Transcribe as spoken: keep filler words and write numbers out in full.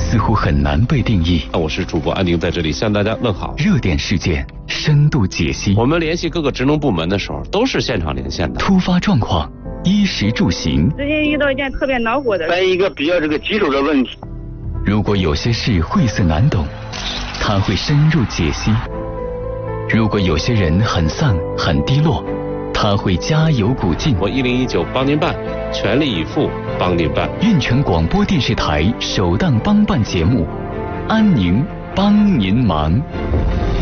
似乎很难被定义。 我是主播安宁，在这里向大家问好。 热点事件深度解析， 我们联系各个职能部门的时候，都是现场连线的。 突发状况，衣食住行。 最近遇到一件特别恼火的， 在一个比较这个棘手的问题。 如果有些事晦涩难懂，他会深入解析；如果有些人很丧很低落，他会加油鼓劲。 我一零一九帮您办，全力以赴帮您办。 运泉广播电视台首档帮办节目，安宁帮您忙。